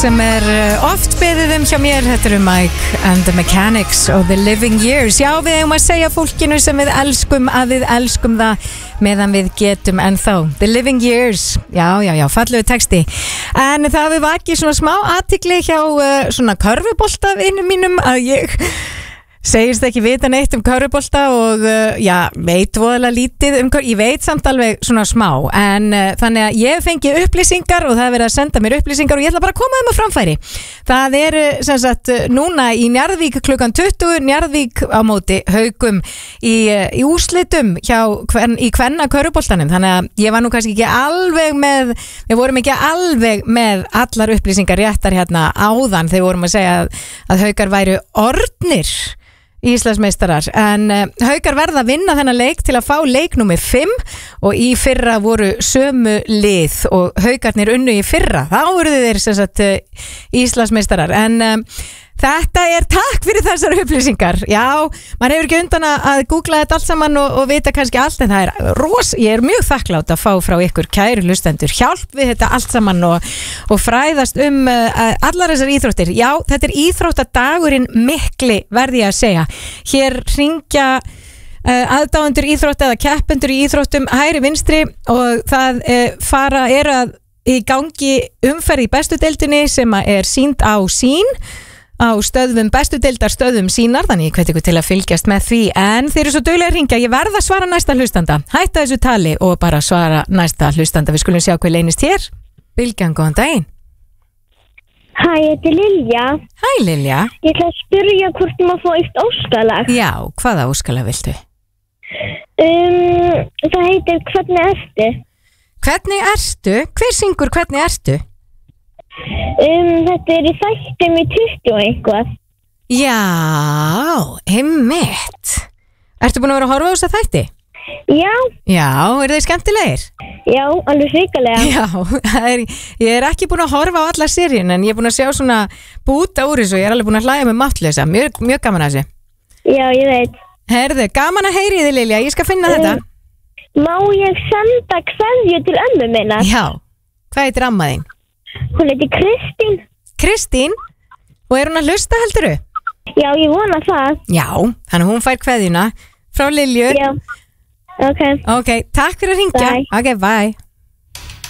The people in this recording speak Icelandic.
sem oft beðið hjá mér, þetta Mike and the Mechanics og The Living Years. Já, við eigum að segja fólkinu sem við elskum að við elskum það meðan við getum ennþá. The Living Years, já, fallegu texti. En það við vakið svona smá athygli hjá svona körfuboltavinum mínum að ég segist ekki vita neitt körfubolta og veit voðalega lítið ég veit samt alveg svona smá en þannig að ég fengi upplýsingar og það verið að senda mér upplýsingar og ég ætla bara að koma þeim á framfæri. Það sem sagt núna í Njarðvík klukkan 20, Njarðvík á móti Haugum í úrslitum í kvenna körfuboltanum, þannig að ég var nú kannski ekki alveg við vorum ekki alveg með allar upplýsingar réttar hérna áðan þegar vorum að segja að Haugar væru orðnir Íslandsmeistarar, en Haukar verða að vinna þennan leik til að fá leik númer 5 og í fyrra voru sömu lið og Haukarnir unnu í fyrra, þá voru þeir sem sagt Íslandsmeistarar, en þetta takk fyrir þessar upplýsingar. Já, maður hefur ekki undan að googla þetta allt saman og vita kannski allt, en það ég mjög þakklátt að fá frá ykkur kæru hlustendur hjálp við þetta allt saman og fræðast allar þessar íþróttir. Já, þetta íþróttadagurinn mikli, verði ég að segja. Hér hringja aðdáendur íþrótt eða keppendur í íþróttum hægri vinstri og það að í gangi umferð í bestu deildinni sem sýnd á á bestu deildarstöðum sínar, þannig ég hvet ykkur til að fylgjast með því, en þeir eru svo duglega að ringja, ég verð að svara næsta hlustanda, hætta þessu tali og bara svara næsta hlustanda. Við skulum sjá hvað leynist hér. Bylgjan, góðan daginn. Hæ, þetta er Lilja. Hæ Lilja. Ég ætla að spyrja hvort maður fá eitt óskalag. Já, hvaða óskalag viltu? Það heitir Hvernig ertu? Hvernig ertu? Hver syngur Hvernig ertu? Þetta í þættum í 20 eitthvað. Já, einmitt. Ertu búin að vera að horfa á þessa þætti? Já. Já, þeir skemmtilegir? Já, alveg hrikalega. Já, ég ekki búin að horfa á alla seríun, en ég búin að sjá svona búta úr þessu og ég alveg búin að hlæja með máttlösa. Mjög gaman að þessu. Já, ég veit. Herðu, gaman að heyri þið Lilja, ég skal finna þetta. Má ég senda kveðju til ömmu minnar? Já, hvað heitir amma þín? Hún heitir Kristín. Kristín? Og hún að hlusta heldurðu? Já, ég vona það. Já, þannig hún fær kveðjuna frá Lilju. Já, ok. Ok, takk fyrir að hringja. Bye. Ok, bye.